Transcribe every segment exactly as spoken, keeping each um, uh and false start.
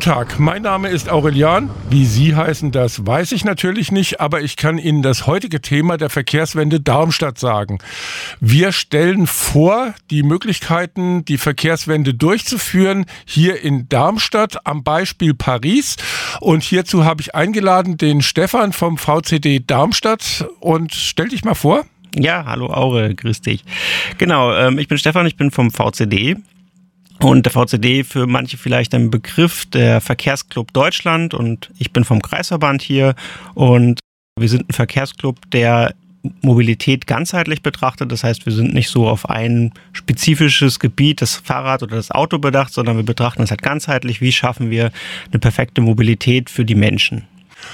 Tag, mein Name ist Aurelian. Wie Sie heißen, das weiß ich natürlich nicht, aber ich kann Ihnen das heutige Thema der Verkehrswende Darmstadt sagen. Wir stellen vor, die Möglichkeiten, die Verkehrswende durchzuführen, hier in Darmstadt am Beispiel Paris. Und hierzu habe ich eingeladen den Stefan vom V C D Darmstadt. Und stell dich mal vor. Ja, hallo Aure, grüß dich. Genau, ähm, ich bin Stefan, ich bin vom V C D. Und der V C D, für manche vielleicht ein Begriff, der Verkehrsclub Deutschland, und ich bin vom Kreisverband hier, und wir sind ein Verkehrsclub, der Mobilität ganzheitlich betrachtet. Das heißt, wir sind nicht so auf ein spezifisches Gebiet, das Fahrrad oder das Auto bedacht, sondern wir betrachten es halt ganzheitlich. Wie schaffen wir eine perfekte Mobilität für die Menschen?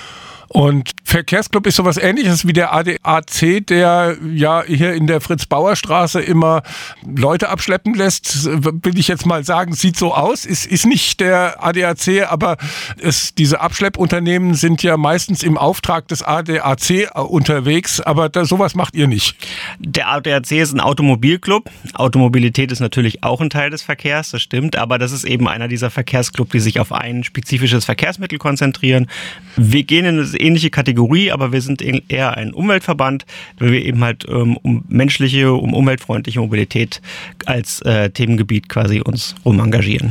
Und Verkehrsclub ist sowas Ähnliches wie der A D A C, der ja hier in der Fritz-Bauer-Straße immer Leute abschleppen lässt. Will ich jetzt mal sagen, sieht so aus. Ist, ist nicht der A D A C, aber es, diese Abschleppunternehmen sind ja meistens im Auftrag des A D A C unterwegs. Aber da, sowas macht ihr nicht. Der A D A C ist ein Automobilclub. Automobilität ist natürlich auch ein Teil des Verkehrs, das stimmt. Aber das ist eben einer dieser Verkehrsclubs, die sich auf ein spezifisches Verkehrsmittel konzentrieren. Wir gehen in eine ähnliche Kategorie, aber wir sind eher ein Umweltverband, weil wir eben halt ähm, um menschliche, um umweltfreundliche Mobilität als äh, Themengebiet quasi uns rum engagieren.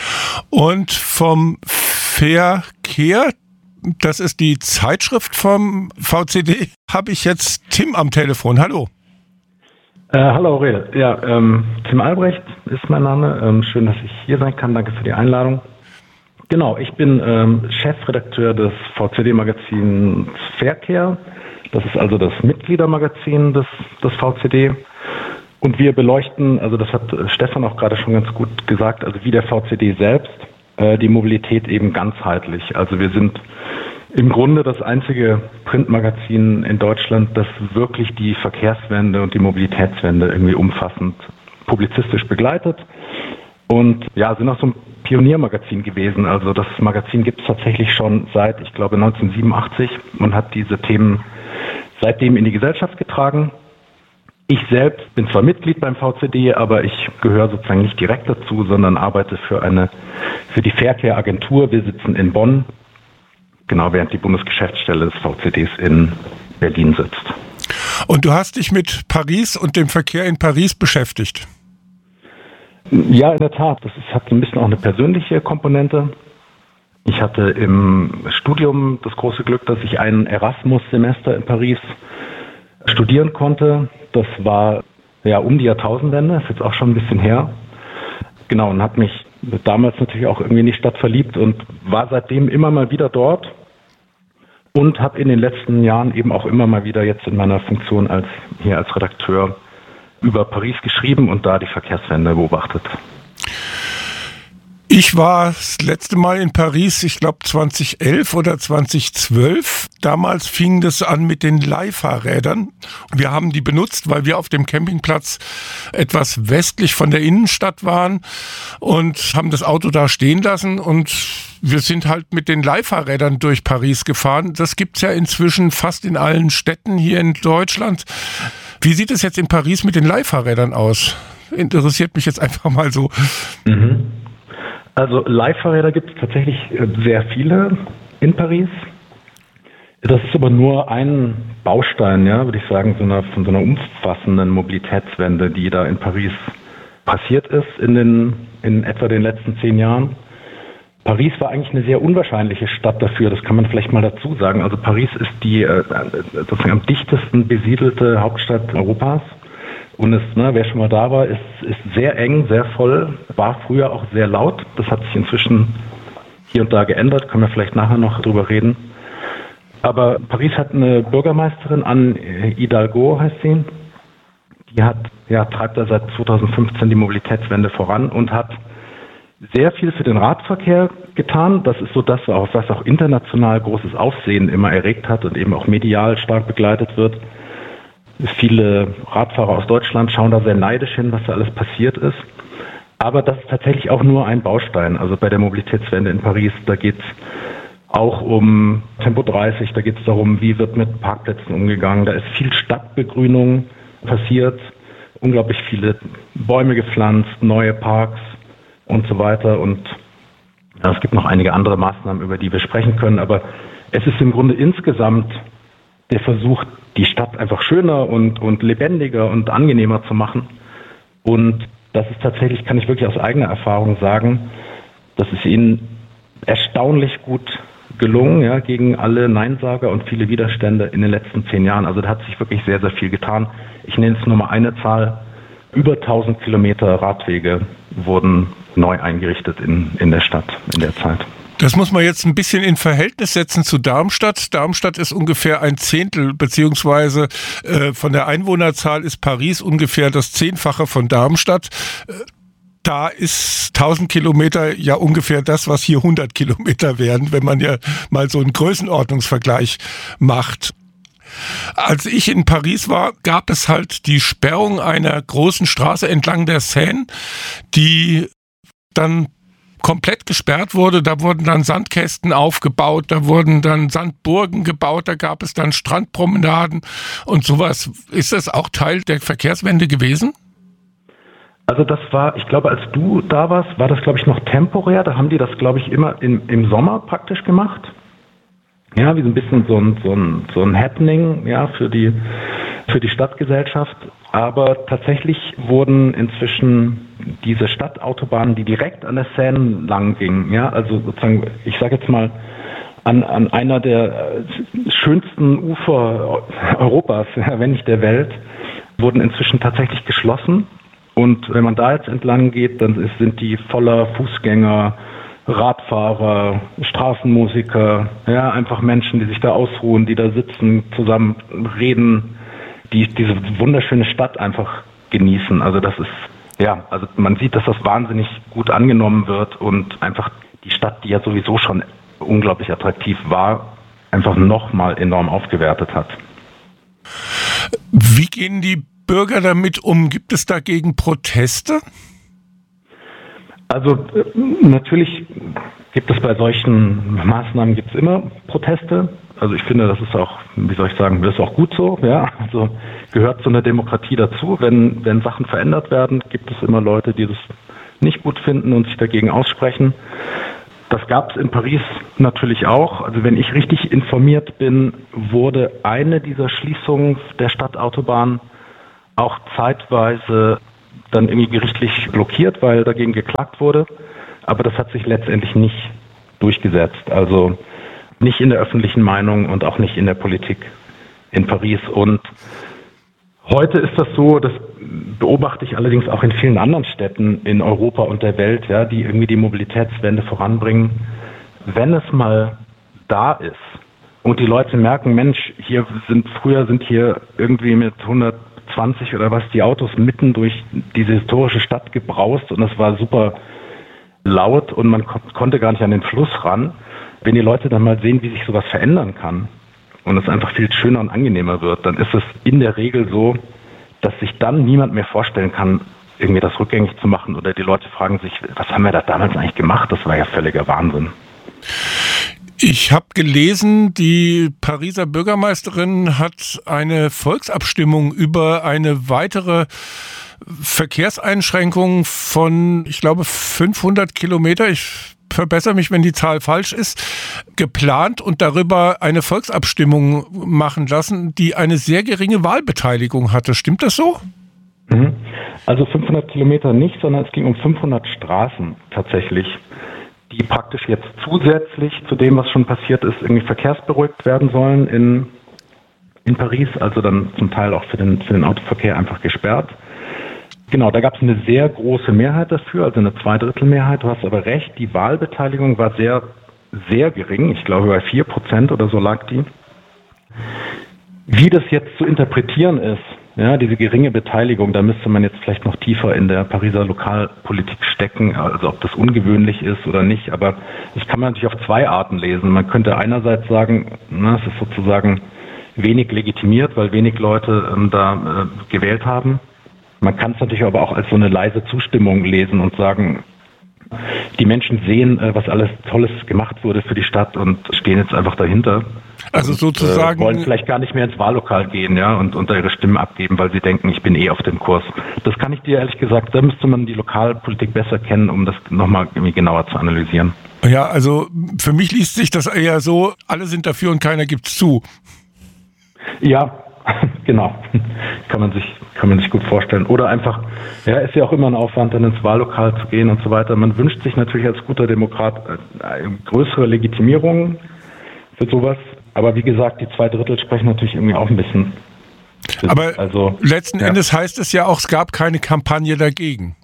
Und vom Verkehr, das ist die Zeitschrift vom V C D, habe ich jetzt Tim am Telefon. Hallo. Äh, hallo Aurel. Ja, ähm, Tim Albrecht ist mein Name. Ähm, schön, dass ich hier sein kann. Danke für die Einladung. Genau, ich bin ähm, Chefredakteur des V C D-Magazins Verkehr. Das ist also das Mitgliedermagazin des, des V C D. Und wir beleuchten, also das hat Stefan auch gerade schon ganz gut gesagt, also wie der V C D selbst, äh, die Mobilität eben ganzheitlich. Also wir sind im Grunde das einzige Printmagazin in Deutschland, das wirklich die Verkehrswende und die Mobilitätswende irgendwie umfassend publizistisch begleitet. Und ja, sind auch so ein Pioniermagazin gewesen. Also das Magazin gibt es tatsächlich schon seit, ich glaube, neunzehnhundertsiebenundachtzig und hat diese Themen seitdem in die Gesellschaft getragen. Ich selbst bin zwar Mitglied beim V C D, aber ich gehöre sozusagen nicht direkt dazu, sondern arbeite für eine, für die Verkehr-Agentur. Wir sitzen in Bonn, genau, während die Bundesgeschäftsstelle des V C Ds in Berlin sitzt. Und du hast dich mit Paris und dem Verkehr in Paris beschäftigt? Ja, in der Tat. Das ist, hat ein bisschen auch eine persönliche Komponente. Ich hatte im Studium das große Glück, dass ich ein Erasmus-Semester in Paris studieren konnte. Das war ja um die Jahrtausendwende, ist jetzt auch schon ein bisschen her. Genau, und habe mich damals natürlich auch irgendwie in die Stadt verliebt und war seitdem immer mal wieder dort und habe in den letzten Jahren eben auch immer mal wieder jetzt in meiner Funktion als hier als Redakteur über Paris geschrieben und da die Verkehrswende beobachtet. Ich war das letzte Mal in Paris, ich glaube zweitausendelf oder zweitausendzwölf. Damals fing das an mit den Leihfahrrädern. Wir haben die benutzt, weil wir auf dem Campingplatz etwas westlich von der Innenstadt waren und haben das Auto da stehen lassen und wir sind halt mit den Leihfahrrädern durch Paris gefahren. Das gibt's ja inzwischen fast in allen Städten hier in Deutschland. Wie sieht es jetzt in Paris mit den Leihfahrrädern aus? Interessiert mich jetzt einfach mal so. Mhm. Also Leihfahrräder gibt es tatsächlich sehr viele in Paris. Das ist aber nur ein Baustein, ja, würde ich sagen, so einer, von so einer umfassenden Mobilitätswende, die da in Paris passiert ist in den in etwa den letzten zehn Jahren. Paris war eigentlich eine sehr unwahrscheinliche Stadt dafür, das kann man vielleicht mal dazu sagen. Also Paris ist die äh, sozusagen am dichtesten besiedelte Hauptstadt Europas. Und es, ne, wer schon mal da war, ist, ist sehr eng, sehr voll, war früher auch sehr laut. Das hat sich inzwischen hier und da geändert, können wir vielleicht nachher noch drüber reden. Aber Paris hat eine Bürgermeisterin, Anne Hidalgo heißt sie. Die hat, ja, treibt da seit zweitausendfünfzehn die Mobilitätswende voran und hat sehr viel für den Radverkehr getan. Das ist so das, was auch international großes Aufsehen immer erregt hat und eben auch medial stark begleitet wird. Viele Radfahrer aus Deutschland schauen da sehr neidisch hin, was da alles passiert ist. Aber das ist tatsächlich auch nur ein Baustein. Also bei der Mobilitätswende in Paris, da geht es auch um Tempo dreißig, da geht es darum, wie wird mit Parkplätzen umgegangen. Da ist viel Stadtbegrünung passiert, unglaublich viele Bäume gepflanzt, neue Parks und so weiter. Und Es gibt noch einige andere Maßnahmen, über die wir sprechen können, aber es ist im Grunde insgesamt der Versuch, die Stadt einfach schöner und, und lebendiger und angenehmer zu machen. Und das ist tatsächlich, kann ich wirklich aus eigener Erfahrung sagen, das ist ihnen erstaunlich gut gelungen, ja, gegen alle Neinsager und viele Widerstände in den letzten zehn Jahren. Also da hat sich wirklich sehr, sehr viel getan. Ich nenne es nur mal eine Zahl. Über tausend Kilometer Radwege wurden neu eingerichtet in, in der Stadt in der Zeit. Das muss man jetzt ein bisschen in Verhältnis setzen zu Darmstadt. Darmstadt ist ungefähr ein Zehntel, beziehungsweise äh, von der Einwohnerzahl ist Paris ungefähr das Zehnfache von Darmstadt. Äh, da ist tausend Kilometer ja ungefähr das, was hier hundert Kilometer wären, wenn man ja mal so einen Größenordnungsvergleich macht. Als ich in Paris war, gab es halt die Sperrung einer großen Straße entlang der Seine, die dann komplett gesperrt wurde. Da wurden dann Sandkästen aufgebaut, da wurden dann Sandburgen gebaut, da gab es dann Strandpromenaden und sowas. Ist das auch Teil der Verkehrswende gewesen? Also das war, ich glaube, als du da warst, war das, glaube ich, noch temporär. Da haben die das, glaube ich, immer im, im Sommer praktisch gemacht. Ja, wie so ein bisschen so ein, so ein, so ein Happening, ja, für die, für die Stadtgesellschaft. Aber tatsächlich wurden inzwischen diese Stadtautobahnen, die direkt an der Seine lang gingen, ja, also sozusagen, ich sage jetzt mal, an, an einer der schönsten Ufer Europas, wenn nicht der Welt, wurden inzwischen tatsächlich geschlossen. Und wenn man da jetzt entlang geht, dann ist, sind die voller Fußgänger, Radfahrer, Straßenmusiker, ja, einfach Menschen, die sich da ausruhen, die da sitzen, zusammen reden, die diese wunderschöne Stadt einfach genießen. Also das ist, ja, also man sieht, dass das wahnsinnig gut angenommen wird und einfach die Stadt, die ja sowieso schon unglaublich attraktiv war, einfach nochmal enorm aufgewertet hat. Wie gehen die Bürger damit um? Gibt es dagegen Proteste? Also natürlich gibt es bei solchen Maßnahmen gibt es immer Proteste. Also ich finde, das ist auch, wie soll ich sagen, das ist auch gut so. Ja, also gehört zu einer Demokratie dazu. Wenn wenn Sachen verändert werden, gibt es immer Leute, die das nicht gut finden und sich dagegen aussprechen. Das gab es in Paris natürlich auch. Also wenn ich richtig informiert bin, wurde eine dieser Schließungen der Stadtautobahn auch zeitweise dann irgendwie gerichtlich blockiert, weil dagegen geklagt wurde. Aber das hat sich letztendlich nicht durchgesetzt. Also nicht in der öffentlichen Meinung und auch nicht in der Politik in Paris. Und heute ist das so, das beobachte ich allerdings auch in vielen anderen Städten in Europa und der Welt, ja, die irgendwie die Mobilitätswende voranbringen. Wenn es mal da ist und die Leute merken, Mensch, hier sind früher sind hier irgendwie mit hundertzwanzig oder was die Autos mitten durch diese historische Stadt gebraust und es war super laut und man ko- konnte gar nicht an den Fluss ran. Wenn die Leute dann mal sehen, wie sich sowas verändern kann und es einfach viel schöner und angenehmer wird, dann ist es in der Regel so, dass sich dann niemand mehr vorstellen kann, irgendwie das rückgängig zu machen oder die Leute fragen sich, was haben wir da damals eigentlich gemacht? Das war ja völliger Wahnsinn. Ich habe gelesen, die Pariser Bürgermeisterin hat eine Volksabstimmung über eine weitere Verkehrseinschränkung von, ich glaube, fünfhundert Kilometer, ich verbessere mich, wenn die Zahl falsch ist, geplant und darüber eine Volksabstimmung machen lassen, die eine sehr geringe Wahlbeteiligung hatte. Stimmt das so? Also fünfhundert Kilometer nicht, sondern es ging um fünfhundert Straßen tatsächlich, die praktisch jetzt zusätzlich zu dem, was schon passiert ist, irgendwie verkehrsberuhigt werden sollen in, in Paris, also dann zum Teil auch für den, für den Autoverkehr einfach gesperrt. Genau, da gab es eine sehr große Mehrheit dafür, also eine Zweidrittelmehrheit. Du hast aber recht, die Wahlbeteiligung war sehr, sehr gering. Ich glaube, bei vier Prozent oder so lag die. Wie das jetzt zu interpretieren ist, ja, diese geringe Beteiligung, da müsste man jetzt vielleicht noch tiefer in der Pariser Lokalpolitik stecken, also ob das ungewöhnlich ist oder nicht. Aber das kann man natürlich auf zwei Arten lesen. Man könnte einerseits sagen, na, es ist sozusagen wenig legitimiert, weil wenig Leute ähm, da äh, gewählt haben. Man kann es natürlich aber auch als so eine leise Zustimmung lesen und sagen, Die Menschen sehen, was alles Tolles gemacht wurde für die Stadt und stehen jetzt einfach dahinter. Also sozusagen. Und, äh, wollen vielleicht gar nicht mehr ins Wahllokal gehen, ja, und, und da ihre Stimmen abgeben, weil sie denken, ich bin eh auf dem Kurs. Das kann ich dir ehrlich gesagt, da müsste man die Lokalpolitik besser kennen, um das nochmal irgendwie genauer zu analysieren. Ja, also für mich liest sich das eher so, alle sind dafür und keiner gibt's zu. Ja, genau. Kann man sich, kann man sich gut vorstellen. Oder einfach, ja, ist ja auch immer ein Aufwand, dann ins Wahllokal zu gehen und so weiter. Man wünscht sich natürlich als guter Demokrat äh, größere Legitimierung für sowas. Aber wie gesagt, die zwei Drittel sprechen natürlich irgendwie auch ein bisschen. Aber also, letzten ja. Endes heißt es ja auch, es gab keine Kampagne dagegen.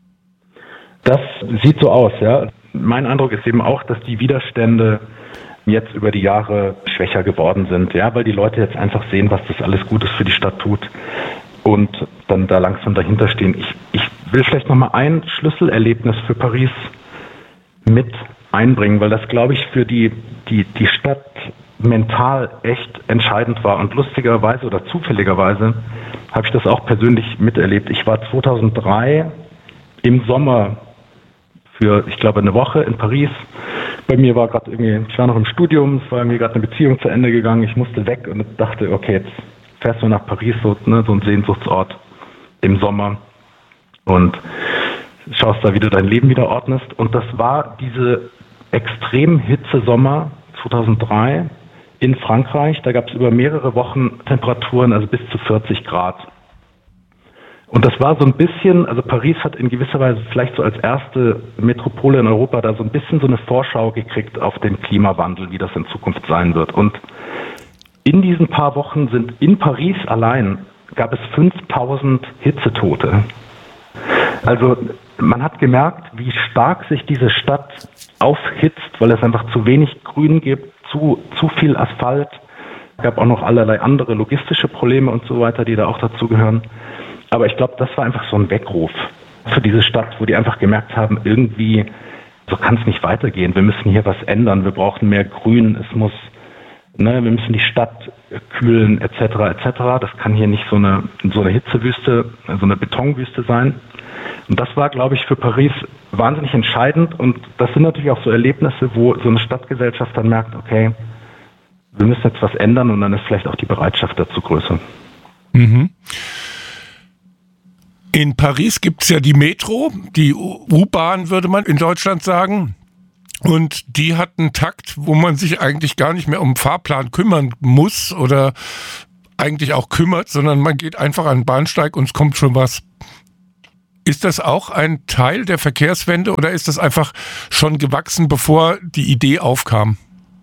Das sieht so aus, ja. Mein Eindruck ist eben auch, dass die Widerstände jetzt über die Jahre schwächer geworden sind, ja, weil die Leute jetzt einfach sehen, was das alles Gutes für die Stadt tut und dann da langsam dahinter stehen. Ich, ich will vielleicht nochmal ein Schlüsselerlebnis für Paris mit einbringen, weil das, glaube ich, für die, die, die Stadt mental echt entscheidend war. Und lustigerweise oder zufälligerweise habe ich das auch persönlich miterlebt. Ich war zweitausenddrei im Sommer für, ich glaube, eine Woche in Paris. Bei mir war gerade irgendwie, ich war noch im Studium, es war irgendwie gerade eine Beziehung zu Ende gegangen. Ich musste weg und dachte, okay, jetzt fährst du nach Paris, so, ne, so ein Sehnsuchtsort im Sommer und schaust da, wie du dein Leben wieder ordnest. Und das war diese extrem Hitze-Sommer zweitausenddrei in Frankreich. Da gab es über mehrere Wochen Temperaturen, also bis zu vierzig Grad. Und das war so ein bisschen, also Paris hat in gewisser Weise vielleicht so als erste Metropole in Europa da so ein bisschen so eine Vorschau gekriegt auf den Klimawandel, wie das in Zukunft sein wird. Und in diesen paar Wochen sind in Paris allein, gab es fünftausend Hitzetote. Also man hat gemerkt, wie stark sich diese Stadt aufhitzt, weil es einfach zu wenig Grün gibt, zu, zu viel Asphalt. Es gab auch noch allerlei andere logistische Probleme und so weiter, die da auch dazugehören. Aber ich glaube, das war einfach so ein Weckruf für diese Stadt, wo die einfach gemerkt haben, irgendwie, so kann es nicht weitergehen. Wir müssen hier was ändern. Wir brauchen mehr Grün. Es muss, ne, wir müssen die Stadt kühlen, et cetera, et cetera. Das kann hier nicht so eine, so eine Hitzewüste, so eine Betonwüste sein. Und das war, glaube ich, für Paris wahnsinnig entscheidend. Und das sind natürlich auch so Erlebnisse, wo so eine Stadtgesellschaft dann merkt, okay, wir müssen jetzt was ändern und dann ist vielleicht auch die Bereitschaft dazu größer. Mhm. In Paris gibt's ja die Metro, die U-Bahn würde man in Deutschland sagen. Und die hat einen Takt, wo man sich eigentlich gar nicht mehr um den Fahrplan kümmern muss oder eigentlich auch kümmert, sondern man geht einfach an den Bahnsteig und es kommt schon was. Ist das auch ein Teil der Verkehrswende oder ist das einfach schon gewachsen, bevor die Idee aufkam?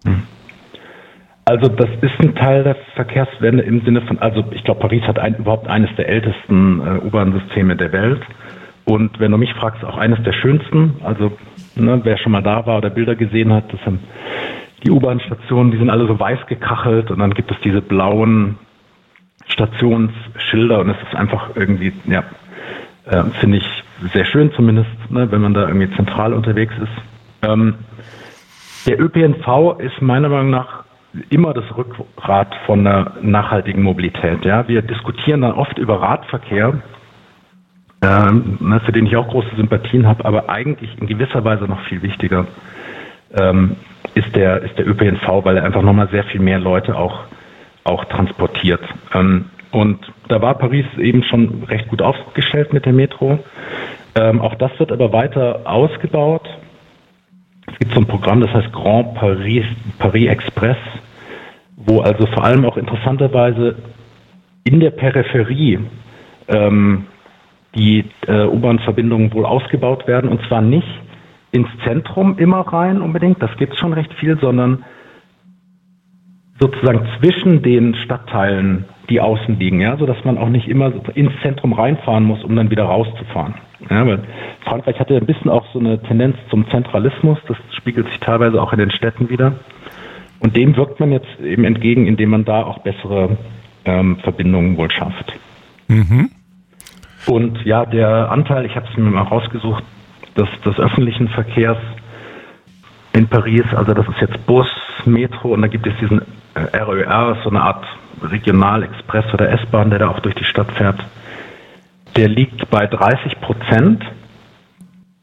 Also das ist ein Teil der Verkehrswende im Sinne von, also ich glaube, Paris hat ein, überhaupt eines der ältesten äh, U-Bahn-Systeme der Welt. Und wenn du mich fragst, auch eines der schönsten. Also ne, wer schon mal da war oder Bilder gesehen hat, das sind die U-Bahn-Stationen, die sind alle so weiß gekachelt und dann gibt es diese blauen Stationsschilder und es ist einfach irgendwie, ja, äh, finde ich sehr schön zumindest, ne, wenn man da irgendwie zentral unterwegs ist. Ähm, der Ö P N V ist meiner Meinung nach immer das Rückgrat von der nachhaltigen Mobilität. Ja, wir diskutieren dann oft über Radverkehr, ähm, ne, für den ich auch große Sympathien habe, aber eigentlich in gewisser Weise noch viel wichtiger ähm, ist der ist der Ö P N V, weil er einfach nochmal sehr viel mehr Leute auch auch transportiert. Ähm, und da war Paris eben schon recht gut aufgestellt mit der Metro. Ähm, auch das wird aber weiter ausgebaut. Es gibt so ein Programm, das heißt Grand Paris, Paris Express, wo also vor allem auch interessanterweise in der Peripherie ähm, die äh, U-Bahn-Verbindungen wohl ausgebaut werden. Und zwar nicht ins Zentrum immer rein unbedingt, das gibt es schon recht viel, sondern sozusagen zwischen den Stadtteilen, die außen liegen, ja, sodass man auch nicht immer ins Zentrum reinfahren muss, um dann wieder rauszufahren. Ja, weil Frankreich hatte ein bisschen auch so eine Tendenz zum Zentralismus, das spiegelt sich teilweise auch in den Städten wieder. Und dem wirkt man jetzt eben entgegen, indem man da auch bessere ähm, Verbindungen wohl schafft. Mhm. Und ja, der Anteil, ich habe es mir mal rausgesucht, des, des öffentlichen Verkehrs in Paris, also das ist jetzt Bus, Metro und da gibt es diesen äh, R Ö R, so eine Art Regionalexpress oder S-Bahn, der da auch durch die Stadt fährt. Der liegt bei dreißig Prozent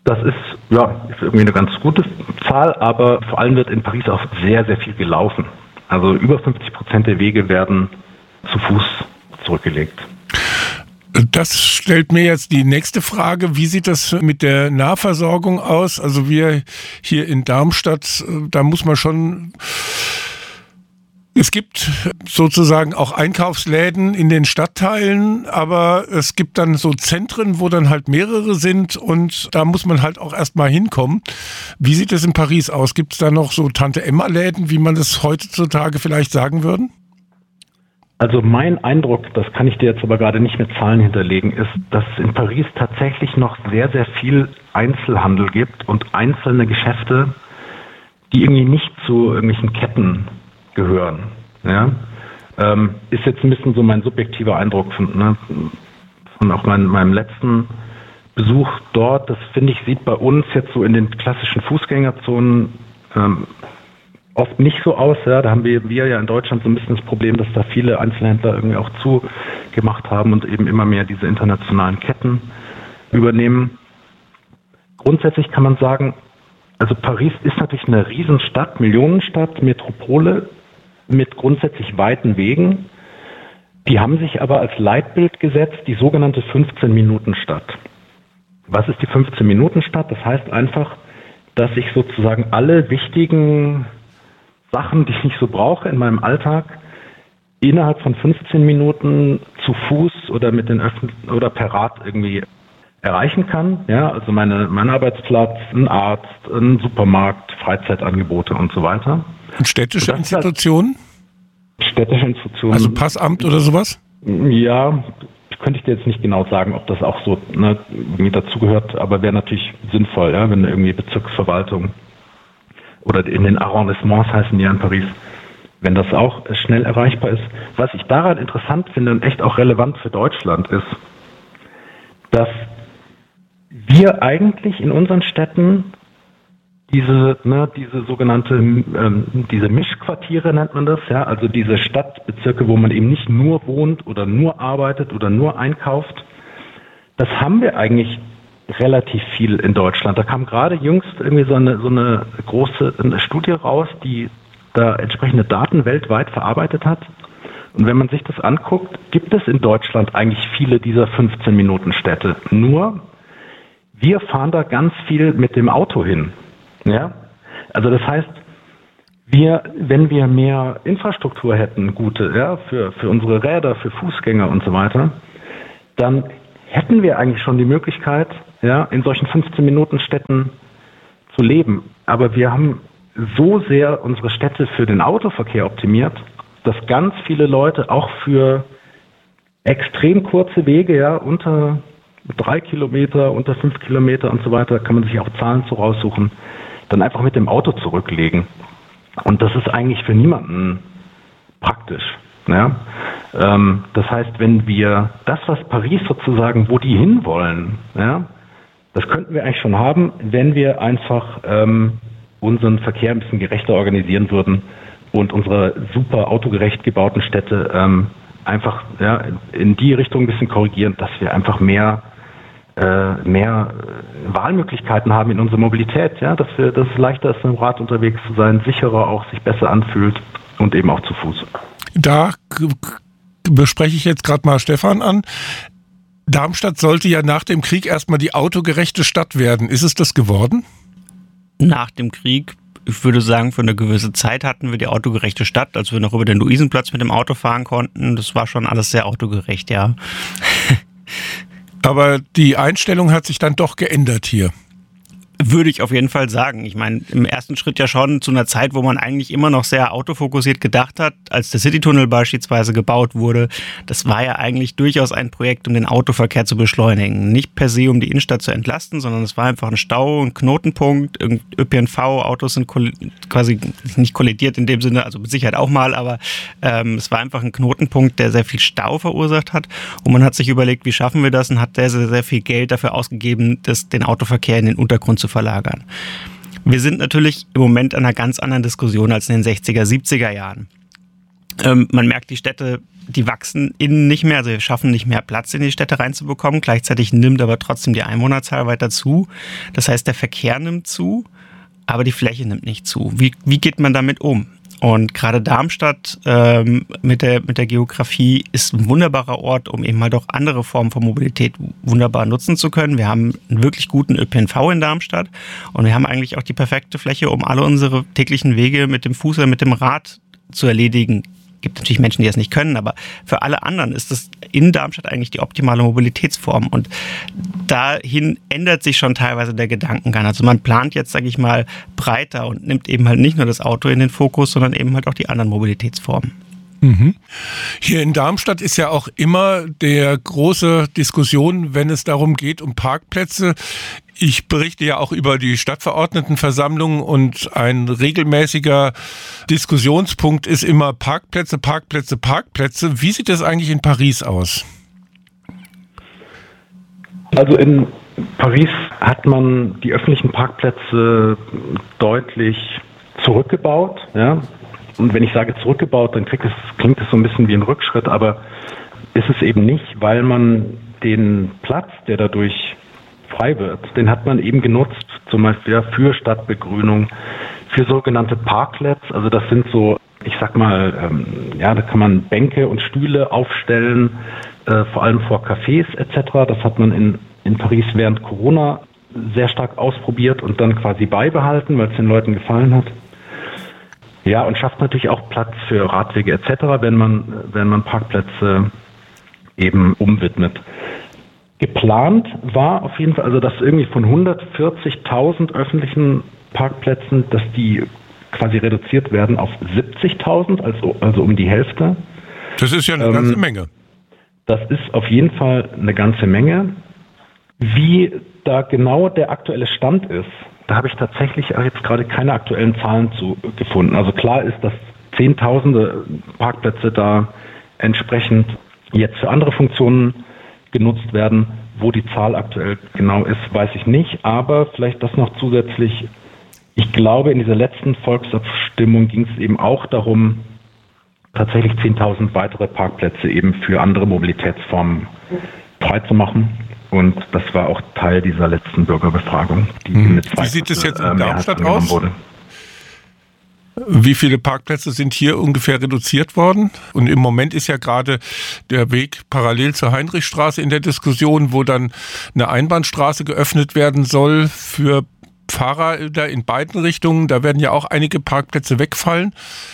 Das ist, ja, ist irgendwie eine ganz gute Zahl, aber vor allem wird in Paris auch sehr, sehr viel gelaufen. Also über fünfzig Prozent der Wege werden zu Fuß zurückgelegt. Das stellt mir jetzt die nächste Frage. Wie sieht das mit der Nahversorgung aus? Also wir hier in Darmstadt, da muss man schon... Es gibt sozusagen auch Einkaufsläden in den Stadtteilen, aber es gibt dann so Zentren, wo dann halt mehrere sind und da muss man halt auch erstmal hinkommen. Wie sieht es in Paris aus? Gibt es da noch so Tante-Emma-Läden, wie man das heutzutage vielleicht sagen würde? Also mein Eindruck, das kann ich dir jetzt aber gerade nicht mit Zahlen hinterlegen, ist, dass es in Paris tatsächlich noch sehr, sehr viel Einzelhandel gibt und einzelne Geschäfte, die irgendwie nicht zu irgendwelchen Ketten gehören. Ja? Ähm, ist jetzt ein bisschen so mein subjektiver Eindruck von, ne, von auch mein, meinem letzten Besuch dort. Das finde ich, sieht bei uns jetzt so in den klassischen Fußgängerzonen ähm, oft nicht so aus. Ja? Da haben wir, wir ja in Deutschland so ein bisschen das Problem, dass da viele Einzelhändler irgendwie auch zugemacht haben und eben immer mehr diese internationalen Ketten übernehmen. Grundsätzlich kann man sagen, also Paris ist natürlich eine Riesenstadt, Millionenstadt, Metropole mit grundsätzlich weiten Wegen. Die haben sich aber als Leitbild gesetzt, die sogenannte fünfzehn-Minuten-Stadt. Was ist die fünfzehn-Minuten-Stadt? Das heißt einfach, dass ich sozusagen alle wichtigen Sachen, die ich so brauche in meinem Alltag, innerhalb von fünfzehn Minuten zu Fuß oder mit den Öffn- oder per Rad irgendwie erreichen kann. Ja, also meine, mein Arbeitsplatz, ein Arzt, ein Supermarkt, Freizeitangebote und so weiter. Und städtische und Institutionen? Halt städtische Institutionen. Also Passamt oder sowas? Ja, könnte ich dir jetzt nicht genau sagen, ob das auch so, ne, irgendwie dazugehört, aber wäre natürlich sinnvoll, ja, wenn irgendwie Bezirksverwaltung oder in den Arrondissements heißen die ja in Paris, wenn das auch schnell erreichbar ist. Was ich daran interessant finde und echt auch relevant für Deutschland ist, dass wir eigentlich in unseren Städten diese, ne, diese sogenannte, ähm, diese Mischquartiere nennt man das, ja, also diese Stadtbezirke, wo man eben nicht nur wohnt oder nur arbeitet oder nur einkauft, das haben wir eigentlich relativ viel in Deutschland. Da kam gerade jüngst irgendwie so eine, so eine große eine Studie raus, die da entsprechende Daten weltweit verarbeitet hat. Und wenn man sich das anguckt, gibt es in Deutschland eigentlich viele dieser fünfzehn-Minuten-Städte. Nur, wir fahren da ganz viel mit dem Auto hin. Ja? Also das heißt, wir, wenn wir mehr Infrastruktur hätten, gute, ja, für, für unsere Räder, für Fußgänger und so weiter, dann hätten wir eigentlich schon die Möglichkeit, ja, in solchen fünfzehn-Minuten-Städten zu leben. Aber wir haben so sehr unsere Städte für den Autoverkehr optimiert, dass ganz viele Leute auch für extrem kurze Wege, ja, unter drei Kilometer, unter fünf Kilometer und so weiter, kann man sich auch Zahlen zu raussuchen, dann einfach mit dem Auto zurücklegen. Und das ist eigentlich für niemanden praktisch. Ja? Ähm, das heißt, wenn wir das, was Paris sozusagen, wo die hinwollen, ja, das könnten wir eigentlich schon haben, wenn wir einfach ähm, unseren Verkehr ein bisschen gerechter organisieren würden und unsere super autogerecht gebauten Städte ähm, einfach, ja, in die Richtung ein bisschen korrigieren, dass wir einfach mehr äh, mehr Wahlmöglichkeiten haben in unserer Mobilität, ja, dass wir, dass es leichter ist, mit dem Rad unterwegs zu sein, sicherer auch, sich besser anfühlt und eben auch zu Fuß. Da bespreche ich jetzt gerade mal Stefan an. Darmstadt sollte ja nach dem Krieg erstmal die autogerechte Stadt werden. Ist es das geworden? Nach dem Krieg, ich würde sagen, für eine gewisse Zeit hatten wir die autogerechte Stadt, als wir noch über den Luisenplatz mit dem Auto fahren konnten. Das war schon alles sehr autogerecht, ja. Aber die Einstellung hat sich dann doch geändert hier. Würde ich auf jeden Fall sagen. Ich meine, im ersten Schritt ja schon zu einer Zeit, wo man eigentlich immer noch sehr autofokussiert gedacht hat, als der Citytunnel beispielsweise gebaut wurde. Das war ja eigentlich durchaus ein Projekt, um den Autoverkehr zu beschleunigen. Nicht per se, um die Innenstadt zu entlasten, sondern es war einfach ein Stau, ein Knotenpunkt. Ö P N V-Autos sind quasi nicht kollidiert in dem Sinne, also mit Sicherheit auch mal, aber ähm, es war einfach ein Knotenpunkt, der sehr viel Stau verursacht hat. Und man hat sich überlegt, wie schaffen wir das, und hat sehr, sehr, sehr viel Geld dafür ausgegeben, das, den Autoverkehr in den Untergrund zu verlagern. Wir sind natürlich im Moment an einer ganz anderen Diskussion als in den sechziger, siebziger Jahren. Ähm, man merkt, die Städte, die wachsen innen nicht mehr, also wir schaffen nicht mehr Platz in die Städte reinzubekommen. Gleichzeitig nimmt aber trotzdem die Einwohnerzahl weiter zu. Das heißt, der Verkehr nimmt zu, aber die Fläche nimmt nicht zu. Wie, wie geht man damit um? Und gerade Darmstadt ähm, mit der, mit der Geografie ist ein wunderbarer Ort, um eben halt auch andere Formen von Mobilität wunderbar nutzen zu können. Wir haben einen wirklich guten Ö P N V in Darmstadt und wir haben eigentlich auch die perfekte Fläche, um alle unsere täglichen Wege mit dem Fuß oder mit dem Rad zu erledigen. Gibt natürlich Menschen, die das nicht können, aber für alle anderen ist das in Darmstadt eigentlich die optimale Mobilitätsform. Und dahin ändert sich schon teilweise der Gedankengang. Also man plant jetzt, sage ich mal, breiter und nimmt eben halt nicht nur das Auto in den Fokus, sondern eben halt auch die anderen Mobilitätsformen. Mhm. Hier in Darmstadt ist ja auch immer der große Diskussion, wenn es darum geht, um Parkplätze. Ich berichte ja auch über die Stadtverordnetenversammlung und ein regelmäßiger Diskussionspunkt ist immer Parkplätze, Parkplätze, Parkplätze. Wie sieht das eigentlich in Paris aus? Also in Paris hat man die öffentlichen Parkplätze deutlich zurückgebaut, ja. Und wenn ich sage zurückgebaut, dann klingt es, klingt es so ein bisschen wie ein Rückschritt, aber ist es eben nicht, weil man den Platz, der dadurch frei wird, den hat man eben genutzt, zum Beispiel für Stadtbegrünung, für sogenannte Parklets. Also das sind so, ich sag mal, ähm, ja, da kann man Bänke und Stühle aufstellen, äh, vor allem vor Cafés et cetera. Das hat man in, in Paris während Corona sehr stark ausprobiert und dann quasi beibehalten, weil es den Leuten gefallen hat. Ja, und schafft natürlich auch Platz für Radwege et cetera, wenn man, wenn man Parkplätze eben umwidmet. Geplant war auf jeden Fall, also dass irgendwie von hundertvierzigtausend öffentlichen Parkplätzen, dass die quasi reduziert werden auf siebzigtausend, also, also um die Hälfte. Das ist ja eine ähm, ganze Menge. Das ist auf jeden Fall eine ganze Menge. Wie da genau der aktuelle Stand ist, da habe ich tatsächlich jetzt gerade keine aktuellen Zahlen zu gefunden. Also klar ist, dass Zehntausende Parkplätze da entsprechend jetzt für andere Funktionen genutzt werden. Wo die Zahl aktuell genau ist, weiß ich nicht. Aber vielleicht das noch zusätzlich. Ich glaube, in dieser letzten Volksabstimmung ging es eben auch darum, tatsächlich zehntausend weitere Parkplätze eben für andere Mobilitätsformen freizumachen. Und das war auch Teil dieser letzten Bürgerbefragung, die hm. mit zwei Wie sieht es jetzt in äh, Darmstadt aus? Wurde. Wie viele Parkplätze sind hier ungefähr reduziert worden? Und im Moment ist ja gerade der Weg parallel zur Heinrichstraße in der Diskussion, wo dann eine Einbahnstraße geöffnet werden soll für Fahrräder in beiden Richtungen. Da werden ja auch einige Parkplätze wegfallen.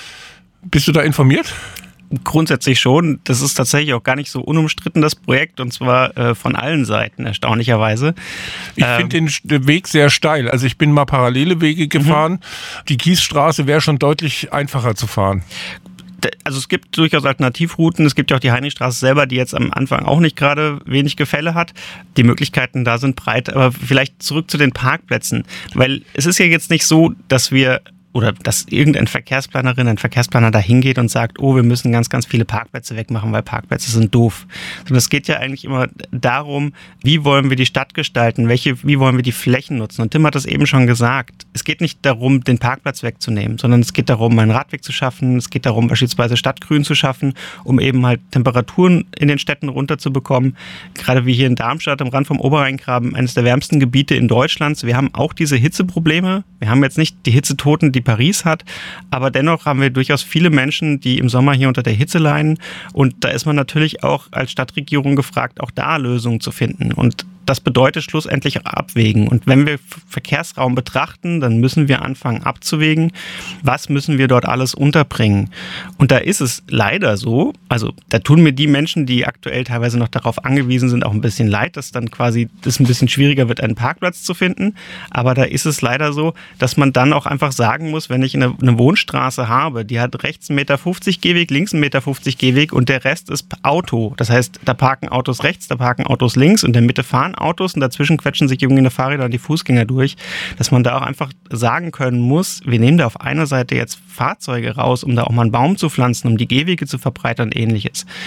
Bist du da informiert? Grundsätzlich schon. Das ist tatsächlich auch gar nicht so unumstritten, das Projekt, und zwar äh, von allen Seiten, erstaunlicherweise. Ich ähm, finde den Weg sehr steil. Also ich bin mal parallele Wege gefahren. Mhm. Die Kiesstraße wäre schon deutlich einfacher zu fahren. Also es gibt durchaus Alternativrouten. Es gibt ja auch die Heinrichstraße selber, die jetzt am Anfang auch nicht gerade wenig Gefälle hat. Die Möglichkeiten da sind breit. Aber vielleicht zurück zu den Parkplätzen. Weil es ist ja jetzt nicht so, dass wir oder dass irgendein Verkehrsplanerin, ein Verkehrsplaner da hingeht und sagt, oh, wir müssen ganz, ganz viele Parkplätze wegmachen, weil Parkplätze sind doof. Sondern es geht ja eigentlich immer darum, wie wollen wir die Stadt gestalten, welche, wie wollen wir die Flächen nutzen. Und Tim hat das eben schon gesagt. Es geht nicht darum, den Parkplatz wegzunehmen, sondern es geht darum, einen Radweg zu schaffen. Es geht darum, beispielsweise Stadtgrün zu schaffen, um eben halt Temperaturen in den Städten runterzubekommen. Gerade wie hier in Darmstadt am Rand vom Oberrheingraben, eines der wärmsten Gebiete in Deutschlands. Wir haben auch diese Hitzeprobleme. Wir haben jetzt nicht die Hitzetoten, die Paris hat, aber dennoch haben wir durchaus viele Menschen, die im Sommer hier unter der Hitze leiden, und da ist man natürlich auch als Stadtregierung gefragt, auch da Lösungen zu finden, und das bedeutet schlussendlich auch abwägen. Und wenn wir Verkehrsraum betrachten, dann müssen wir anfangen abzuwägen, was müssen wir dort alles unterbringen. Und da ist es leider so, also da tun mir die Menschen, die aktuell teilweise noch darauf angewiesen sind, auch ein bisschen leid, dass dann quasi das ein bisschen schwieriger wird, einen Parkplatz zu finden. Aber da ist es leider so, dass man dann auch einfach sagen muss, wenn ich eine, eine Wohnstraße habe, die hat rechts einen Meter fünfzig Gehweg, links einen Meter fünfzig Gehweg und der Rest ist Auto. Das heißt, da parken Autos rechts, da parken Autos links und in der Mitte fahren Autos und dazwischen quetschen sich irgendwie Fahrräder und die Fußgänger durch, dass man da auch einfach sagen können muss, wir nehmen da auf einer Seite jetzt Fahrzeuge raus, um da auch mal einen Baum zu pflanzen, um die Gehwege zu verbreitern und ähnliches.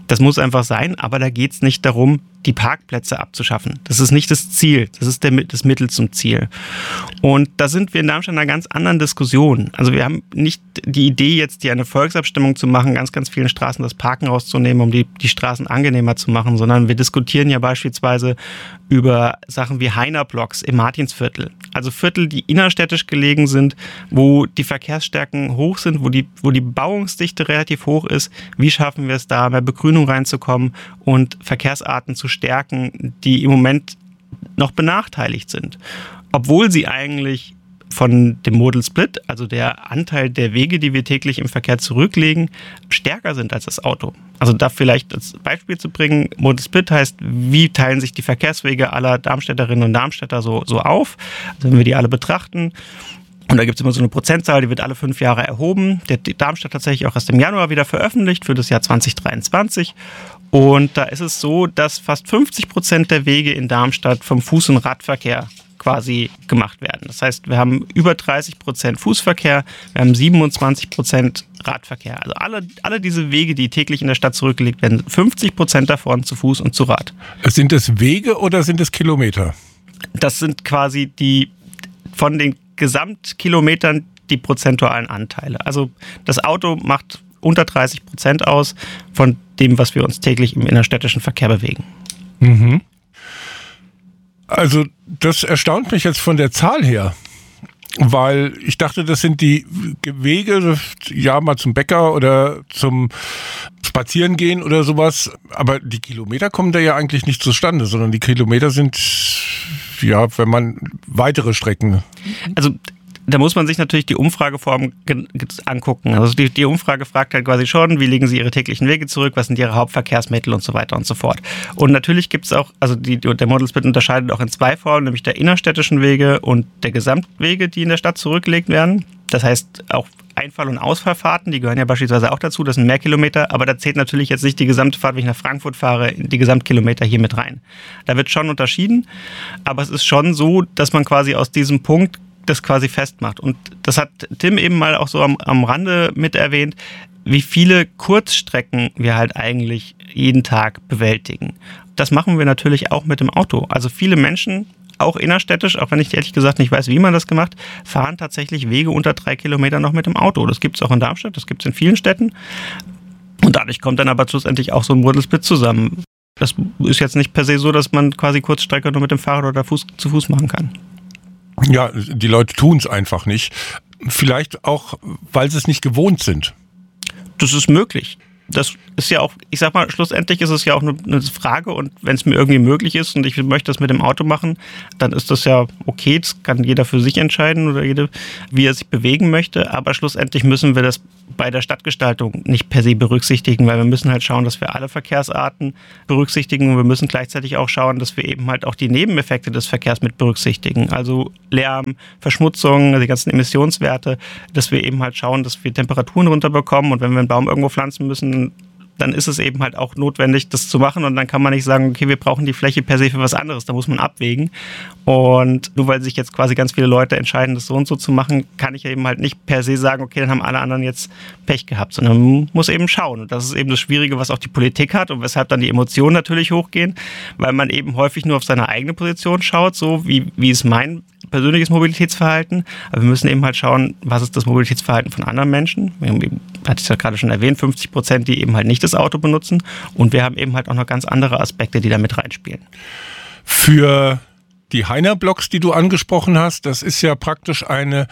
Das muss einfach sein, aber da geht es nicht darum, die Parkplätze abzuschaffen. Das ist nicht das Ziel, das ist der, das Mittel zum Ziel. Und da sind wir in Darmstadt in einer ganz anderen Diskussion. Also wir haben nicht die Idee, jetzt hier eine Volksabstimmung zu machen, ganz, ganz vielen Straßen das Parken rauszunehmen, um die, die Straßen angenehmer zu machen, sondern wir diskutieren ja beispielsweise über Sachen wie Heiner-Blocks im Martinsviertel. Also Viertel, die innerstädtisch gelegen sind, wo die Verkehrsstärken hoch sind, wo die, wo die Bebauungsdichte relativ hoch ist. Wie schaffen wir es da, mehr Begrünung reinzukommen und Verkehrsarten zu stärken, die im Moment noch benachteiligt sind, obwohl sie eigentlich von dem Modal Split, also der Anteil der Wege, die wir täglich im Verkehr zurücklegen, stärker sind als das Auto. Also da vielleicht als Beispiel zu bringen, Modal Split heißt, wie teilen sich die Verkehrswege aller Darmstädterinnen und Darmstädter so, so auf, also wenn wir die alle betrachten. Und da gibt es immer so eine Prozentzahl, die wird alle fünf Jahre erhoben. Der Darmstadt tatsächlich auch erst im Januar wieder veröffentlicht für das Jahr zwanzig dreiundzwanzig. Und da ist es so, dass fast fünfzig Prozent der Wege in Darmstadt vom Fuß- und Radverkehr quasi gemacht werden. Das heißt, wir haben über dreißig Prozent Fußverkehr, wir haben siebenundzwanzig Prozent Radverkehr. Also alle, alle diese Wege, die täglich in der Stadt zurückgelegt werden, fünfzig Prozent davon zu Fuß und zu Rad. Sind es Wege oder sind es Kilometer? Das sind quasi die von den Gesamtkilometern die prozentualen Anteile. Also das Auto macht unter dreißig Prozent aus von dem, was wir uns täglich im innerstädtischen Verkehr bewegen. Mhm. Also das erstaunt mich jetzt von der Zahl her, weil ich dachte, das sind die Wege, ja mal zum Bäcker oder zum Spazierengehen oder sowas, aber die Kilometer kommen da ja eigentlich nicht zustande, sondern die Kilometer sind, ja, wenn man weitere Strecken... Also da muss man sich natürlich die Umfrageform angucken. Also die, die Umfrage fragt halt quasi schon, wie legen Sie Ihre täglichen Wege zurück, was sind Ihre Hauptverkehrsmittel und so weiter und so fort. Und natürlich gibt es auch, also die, der Modal Split unterscheidet auch in zwei Formen, nämlich der innerstädtischen Wege und der Gesamtwege, die in der Stadt zurückgelegt werden. Das heißt auch Einfall- und Ausfallfahrten, die gehören ja beispielsweise auch dazu, das sind mehr Kilometer, aber da zählt natürlich jetzt nicht die gesamte Fahrt, wenn ich nach Frankfurt fahre, die Gesamtkilometer hier mit rein. Da wird schon unterschieden, aber es ist schon so, dass man quasi aus diesem Punkt das quasi festmacht. Und das hat Tim eben mal auch so am, am Rande mit erwähnt, wie viele Kurzstrecken wir halt eigentlich jeden Tag bewältigen. Das machen wir natürlich auch mit dem Auto. Also viele Menschen, auch innerstädtisch, auch wenn ich ehrlich gesagt nicht weiß, wie man das gemacht, fahren tatsächlich Wege unter drei Kilometer noch mit dem Auto. Das gibt es auch in Darmstadt, das gibt es in vielen Städten. Und dadurch kommt dann aber schlussendlich auch so ein Modal Split zusammen. Das ist jetzt nicht per se so, dass man quasi Kurzstrecke nur mit dem Fahrrad oder Fuß, zu Fuß machen kann. Ja, die Leute tun es einfach nicht. Vielleicht auch, weil sie es nicht gewohnt sind. Das ist möglich. Das ist ja auch, ich sag mal, schlussendlich ist es ja auch eine Frage und wenn es mir irgendwie möglich ist und ich möchte das mit dem Auto machen, dann ist das ja okay, das kann jeder für sich entscheiden oder jede, wie er sich bewegen möchte, aber schlussendlich müssen wir das bei der Stadtgestaltung nicht per se berücksichtigen, weil wir müssen halt schauen, dass wir alle Verkehrsarten berücksichtigen und wir müssen gleichzeitig auch schauen, dass wir eben halt auch die Nebeneffekte des Verkehrs mit berücksichtigen, also Lärm, Verschmutzung, die ganzen Emissionswerte, dass wir eben halt schauen, dass wir Temperaturen runterbekommen und wenn wir einen Baum irgendwo pflanzen müssen, dann ist es eben halt auch notwendig, das zu machen und dann kann man nicht sagen, okay, wir brauchen die Fläche per se für was anderes, da muss man abwägen und nur weil sich jetzt quasi ganz viele Leute entscheiden, das so und so zu machen, kann ich eben halt nicht per se sagen, okay, dann haben alle anderen jetzt Pech gehabt, sondern man muss eben schauen und das ist eben das Schwierige, was auch die Politik hat und weshalb dann die Emotionen natürlich hochgehen, weil man eben häufig nur auf seine eigene Position schaut, so wie, wie ist mein persönliches Mobilitätsverhalten, aber wir müssen eben halt schauen, was ist das Mobilitätsverhalten von anderen Menschen, wir haben eben, hatte ich ja gerade schon erwähnt, fünfzig Prozent, die eben halt nicht das Auto benutzen und wir haben eben halt auch noch ganz andere Aspekte, die da mit reinspielen. Für die Heiner-Blocks, die du angesprochen hast, das ist ja praktisch eine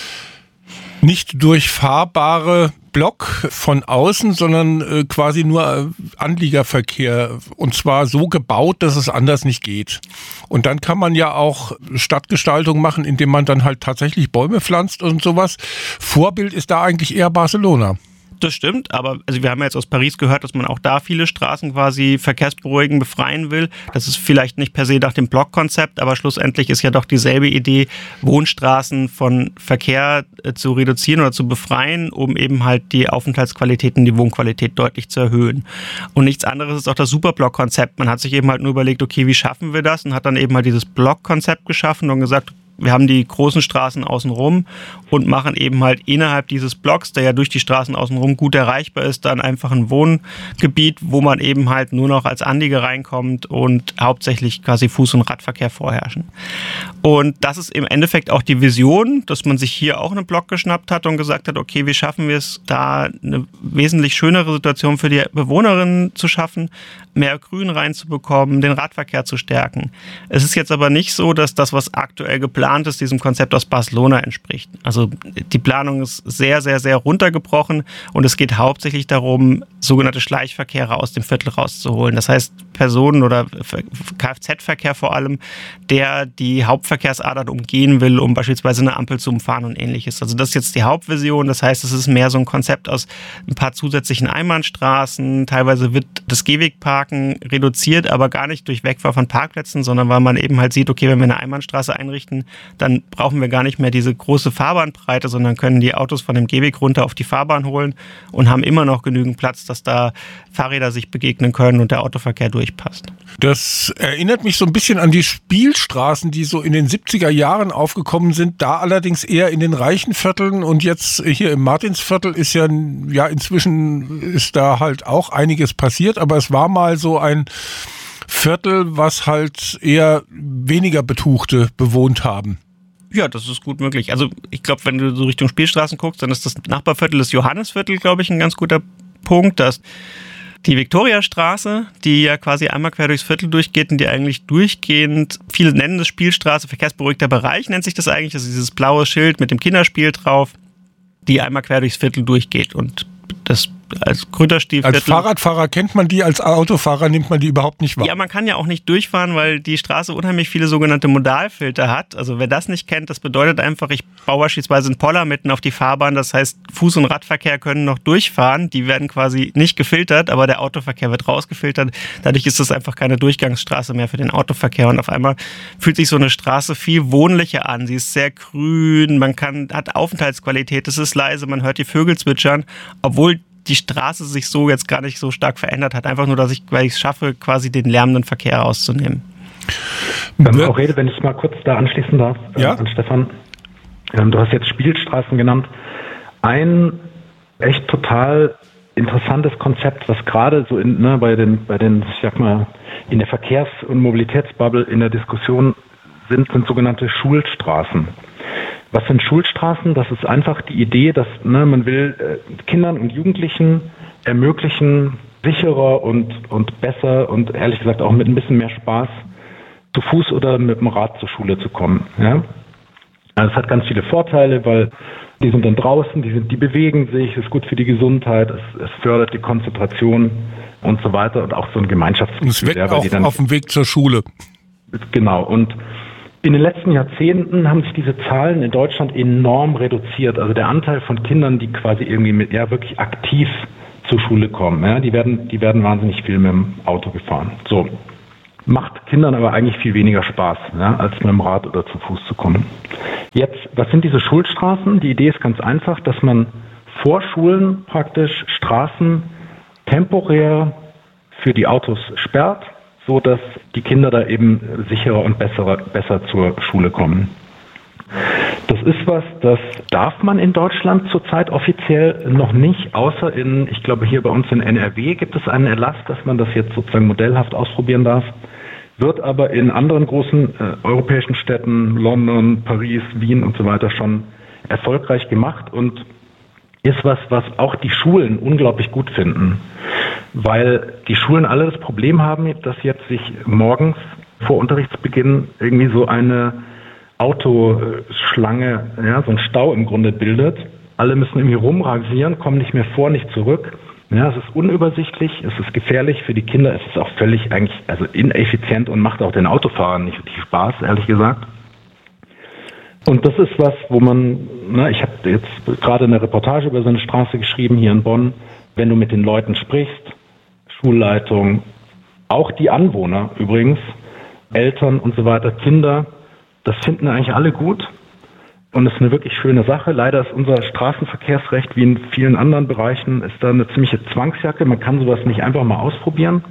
nicht durchfahrbare Block von außen, sondern äh, quasi nur Anliegerverkehr und zwar so gebaut, dass es anders nicht geht. Und dann kann man ja auch Stadtgestaltung machen, indem man dann halt tatsächlich Bäume pflanzt und sowas. Vorbild ist da eigentlich eher Barcelona. Das stimmt, aber also wir haben ja jetzt aus Paris gehört, dass man auch da viele Straßen quasi verkehrsberuhigen, befreien will. Das ist vielleicht nicht per se nach dem Blockkonzept, aber schlussendlich ist ja doch dieselbe Idee, Wohnstraßen von Verkehr äh, zu reduzieren oder zu befreien, um eben halt die Aufenthaltsqualität und die Wohnqualität deutlich zu erhöhen. Und nichts anderes ist auch das Superblock-Konzept. Man hat sich eben halt nur überlegt, okay, wie schaffen wir das? Und hat dann eben halt dieses Blockkonzept geschaffen und gesagt, wir haben die großen Straßen außenrum und machen eben halt innerhalb dieses Blocks, der ja durch die Straßen außenrum gut erreichbar ist, dann einfach ein Wohngebiet, wo man eben halt nur noch als Anlieger reinkommt und hauptsächlich quasi Fuß- und Radverkehr vorherrschen. Und das ist im Endeffekt auch die Vision, dass man sich hier auch einen Block geschnappt hat und gesagt hat, okay, wie schaffen wir es, da eine wesentlich schönere Situation für die Bewohnerinnen zu schaffen, mehr Grün reinzubekommen, den Radverkehr zu stärken. Es ist jetzt aber nicht so, dass das, was aktuell geplant ist, diesem Konzept aus Barcelona entspricht. Also die Planung ist sehr, sehr, sehr runtergebrochen und es geht hauptsächlich darum, sogenannte Schleichverkehre aus dem Viertel rauszuholen. Das heißt, Personen- oder Kfz-Verkehr vor allem, der die Hauptverkehrsadern umgehen will, um beispielsweise eine Ampel zu umfahren und ähnliches. Also das ist jetzt die Hauptvision. Das heißt, es ist mehr so ein Konzept aus ein paar zusätzlichen Einbahnstraßen. Teilweise wird das Gehwegparken reduziert, aber gar nicht durch Wegfall von Parkplätzen, sondern weil man eben halt sieht, okay, wenn wir eine Einbahnstraße einrichten, dann brauchen wir gar nicht mehr diese große Fahrbahnbreite, sondern können die Autos von dem Gehweg runter auf die Fahrbahn holen und haben immer noch genügend Platz, dass da Fahrräder sich begegnen können und der Autoverkehr durchpasst. Das erinnert mich so ein bisschen an die Spielstraßen, die so in den siebziger Jahren aufgekommen sind, da allerdings eher in den reichen Vierteln, und jetzt hier im Martinsviertel ist ja, ja inzwischen ist da halt auch einiges passiert, aber es war mal so ein Viertel, was halt eher weniger Betuchte bewohnt haben. Ja, das ist gut möglich. Also ich glaube, wenn du so Richtung Spielstraßen guckst, dann ist das Nachbarviertel, das Johannisviertel, glaube ich, ein ganz guter Punkt. Das die Viktoriastraße, die ja quasi einmal quer durchs Viertel durchgeht und die eigentlich durchgehend, viele nennen das Spielstraße, verkehrsberuhigter Bereich nennt sich das eigentlich, das ist dieses blaue Schild mit dem Kinderspiel drauf, die einmal quer durchs Viertel durchgeht und das als Gründerstiefviertel. Als Fahrradfahrer kennt man die, als Autofahrer nimmt man die überhaupt nicht wahr. Ja, man kann ja auch nicht durchfahren, weil die Straße unheimlich viele sogenannte Modalfilter hat. Also wer das nicht kennt, das bedeutet einfach, ich baue beispielsweise einen Poller mitten auf die Fahrbahn, das heißt Fuß- und Radverkehr können noch durchfahren, die werden quasi nicht gefiltert, aber der Autoverkehr wird rausgefiltert. Dadurch ist das einfach keine Durchgangsstraße mehr für den Autoverkehr und auf einmal fühlt sich so eine Straße viel wohnlicher an. Sie ist sehr grün, man kann, hat Aufenthaltsqualität, es ist leise, man hört die Vögel zwitschern, obwohl die Straße sich so jetzt gar nicht so stark verändert hat. Einfach nur, dass ich, weil ich es schaffe, quasi den lärmenden Verkehr rauszunehmen. Ähm, auch Rede, wenn ich mal kurz da anschließen darf, ja? äh, an Stefan. Ähm, du hast jetzt Spielstraßen genannt. Ein echt total interessantes Konzept, was gerade so in, ne, bei den, bei den, ich sag mal, in der Verkehrs- und Mobilitätsbubble in der Diskussion sind, sind sogenannte Schulstraßen. Was sind Schulstraßen? Das ist einfach die Idee, dass ne, man will äh, Kindern und Jugendlichen ermöglichen, sicherer und, und besser und ehrlich gesagt auch mit ein bisschen mehr Spaß zu Fuß oder mit dem Rad zur Schule zu kommen. Ja? Also es hat ganz viele Vorteile, weil die sind dann draußen, die, sind, die bewegen sich, es ist gut für die Gesundheit, es, es fördert die Konzentration und so weiter und auch so ein Gemeinschaftsgefühl. Es weckt ja, auch dann, auf dem Weg zur Schule. Genau, und in den letzten Jahrzehnten haben sich diese Zahlen in Deutschland enorm reduziert. Also der Anteil von Kindern, die quasi irgendwie mit, ja, wirklich aktiv zur Schule kommen, ja, die werden, die werden wahnsinnig viel mit dem Auto gefahren. So. Macht Kindern aber eigentlich viel weniger Spaß, ja, als mit dem Rad oder zu Fuß zu kommen. Jetzt, was sind diese Schulstraßen? Die Idee ist ganz einfach, dass man vor Schulen praktisch Straßen temporär für die Autos sperrt, so dass die Kinder da eben sicherer und besser, besser zur Schule kommen. Das ist was, das darf man in Deutschland zurzeit offiziell noch nicht, außer in, ich glaube hier bei uns in N R W gibt es einen Erlass, dass man das jetzt sozusagen modellhaft ausprobieren darf, wird aber in anderen großen äh, europäischen Städten, London, Paris, Wien und so weiter schon erfolgreich gemacht und ist was, was auch die Schulen unglaublich gut finden, weil die Schulen alle das Problem haben, dass jetzt sich morgens vor Unterrichtsbeginn irgendwie so eine Autoschlange, ja, so ein Stau im Grunde bildet. Alle müssen irgendwie rumrasieren, kommen nicht mehr vor, nicht zurück. Ja, es ist unübersichtlich, es ist gefährlich für die Kinder, es ist auch völlig eigentlich, also ineffizient und macht auch den Autofahrern nicht richtig Spaß, ehrlich gesagt. Und das ist was, wo man, ne, ich habe jetzt gerade eine Reportage über so eine Straße geschrieben hier in Bonn, wenn du mit den Leuten sprichst, Schulleitung, auch die Anwohner übrigens, Eltern und so weiter, Kinder, das finden eigentlich alle gut und es ist eine wirklich schöne Sache. Leider ist unser Straßenverkehrsrecht wie in vielen anderen Bereichen, ist da eine ziemliche Zwangsjacke, man kann sowas nicht einfach mal ausprobieren.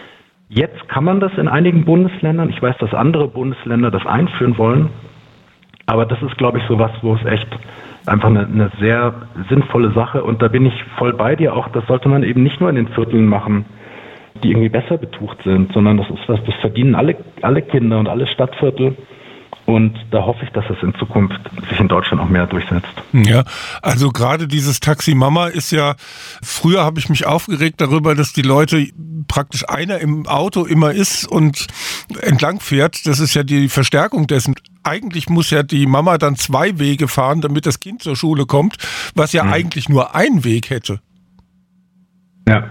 Jetzt kann man das in einigen Bundesländern, ich weiß, dass andere Bundesländer das einführen wollen. Aber das ist, glaube ich, so was, wo es echt einfach eine, eine sehr sinnvolle Sache, und da bin ich voll bei dir auch, das sollte man eben nicht nur in den Vierteln machen, die irgendwie besser betucht sind, sondern das ist was, das verdienen alle, alle Kinder und alle Stadtviertel. Und da hoffe ich, dass es in Zukunft sich in Deutschland auch mehr durchsetzt. Ja, also gerade dieses Taxi Mama ist ja, früher habe ich mich aufgeregt darüber, dass die Leute praktisch einer im Auto immer ist und entlang fährt. Das ist ja die Verstärkung dessen. Eigentlich muss ja die Mama dann zwei Wege fahren, damit das Kind zur Schule kommt, was ja mhm. eigentlich nur einen Weg hätte. Ja.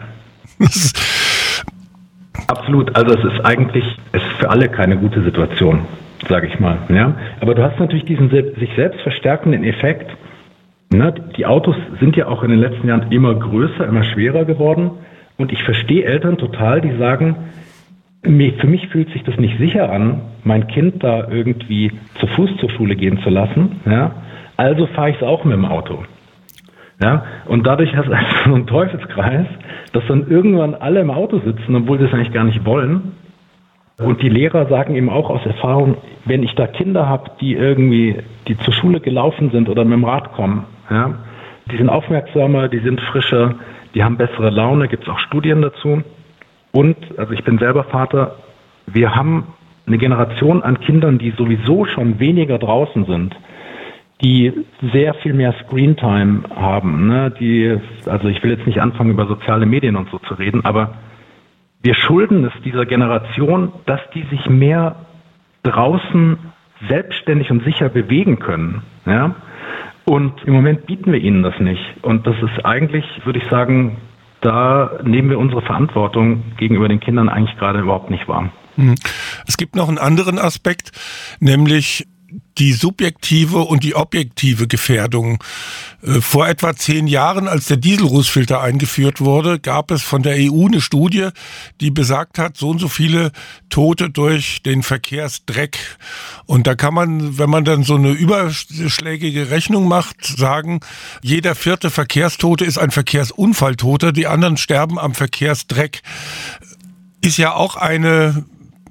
Absolut. Also es ist eigentlich, es ist für alle keine gute Situation, sage ich mal. Ja? Aber du hast natürlich diesen sich selbst verstärkenden Effekt. Ne? Die Autos sind ja auch in den letzten Jahren immer größer, immer schwerer geworden. Und ich verstehe Eltern total, die sagen, für mich fühlt sich das nicht sicher an, mein Kind da irgendwie zu Fuß zur Schule gehen zu lassen. Ja? Also fahre ich es auch mit dem Auto. Ja? Und dadurch hast du so einen Teufelskreis, dass dann irgendwann alle im Auto sitzen, obwohl sie es eigentlich gar nicht wollen. Und die Lehrer sagen eben auch aus Erfahrung, wenn ich da Kinder habe, die irgendwie, die zur Schule gelaufen sind oder mit dem Rad kommen, ja, die sind aufmerksamer, die sind frischer, die haben bessere Laune, gibt es auch Studien dazu. Und, also ich bin selber Vater, wir haben eine Generation an Kindern, die sowieso schon weniger draußen sind, die sehr viel mehr Screentime haben, ne, die, also ich will jetzt nicht anfangen, über soziale Medien und so zu reden, aber wir schulden es dieser Generation, dass die sich mehr draußen selbstständig und sicher bewegen können. Ja? Und im Moment bieten wir ihnen das nicht. Und das ist eigentlich, würde ich sagen, da nehmen wir unsere Verantwortung gegenüber den Kindern eigentlich gerade überhaupt nicht wahr. Es gibt noch einen anderen Aspekt, nämlich die subjektive und die objektive Gefährdung. Vor etwa zehn Jahren, als der Dieselrußfilter eingeführt wurde, gab es von der E U eine Studie, die besagt hat, so und so viele Tote durch den Verkehrsdreck. Und da kann man, wenn man dann so eine überschlägige Rechnung macht, sagen, jeder vierte Verkehrstote ist ein Verkehrsunfalltoter, die anderen sterben am Verkehrsdreck. Ist ja auch eine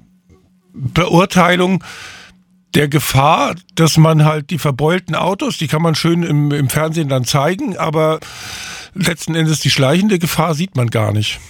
Beurteilung der Gefahr, dass man halt die verbeulten Autos, die kann man schön im, im Fernsehen dann zeigen, aber letzten Endes die schleichende Gefahr sieht man gar nicht.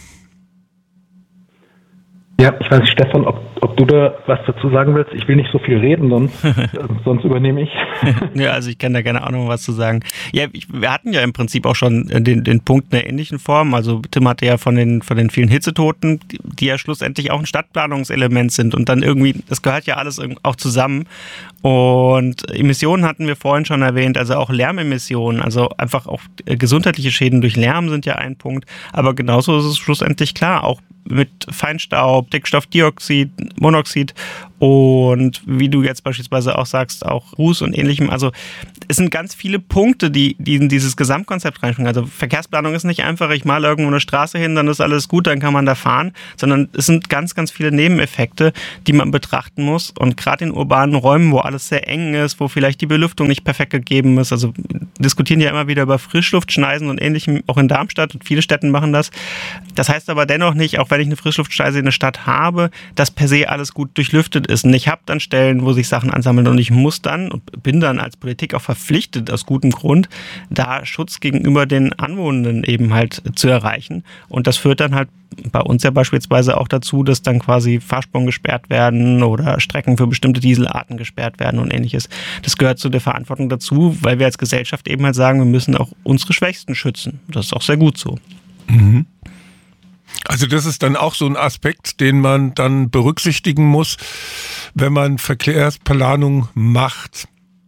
Ja, ich weiß nicht, Stefan, ob, ob du da was dazu sagen willst. Ich will nicht so viel reden, sonst, sonst übernehme ich. Ja, also ich kann da gerne auch noch was zu sagen. Ja, ich, wir hatten ja im Prinzip auch schon den, den Punkt in einer ähnlichen Form. Also Tim hatte ja von den, von den vielen Hitzetoten, die, die ja schlussendlich auch ein Stadtplanungselement sind und dann irgendwie, das gehört ja alles auch zusammen. Und Emissionen hatten wir vorhin schon erwähnt, also auch Lärmemissionen, also einfach auch gesundheitliche Schäden durch Lärm sind ja ein Punkt. Aber genauso ist es schlussendlich klar, auch mit Feinstaub, Dickstoffdioxid, Monoxid und wie du jetzt beispielsweise auch sagst, auch Ruß und Ähnlichem. Also es sind ganz viele Punkte, die, die in dieses Gesamtkonzept reinspringen. Also Verkehrsplanung ist nicht einfach, ich male irgendwo eine Straße hin, dann ist alles gut, dann kann man da fahren, sondern es sind ganz, ganz viele Nebeneffekte, die man betrachten muss. Und gerade in urbanen Räumen, wo alles sehr eng ist, wo vielleicht die Belüftung nicht perfekt gegeben ist, also diskutieren ja immer wieder über Frischluftschneisen und Ähnlichem, auch in Darmstadt und viele Städte machen das. Das heißt aber dennoch nicht, auch wenn ich eine Frischluftschneise in der Stadt habe, dass per se alles gut durchlüftet ist. Und ich habe dann Stellen, wo sich Sachen ansammeln und ich muss dann und bin dann als Politik auch verpflichtet, aus gutem Grund, da Schutz gegenüber den Anwohnenden eben halt zu erreichen. Und das führt dann halt bei uns ja beispielsweise auch dazu, dass dann quasi Fahrspuren gesperrt werden oder Strecken für bestimmte Dieselarten gesperrt werden und Ähnliches. Das gehört zu der Verantwortung dazu, weil wir als Gesellschaft eben halt sagen, wir müssen auch unsere Schwächsten schützen. Das ist auch sehr gut so. Mhm. Also das ist dann auch so ein Aspekt, den man dann berücksichtigen muss, wenn man Verkehrsplanung macht.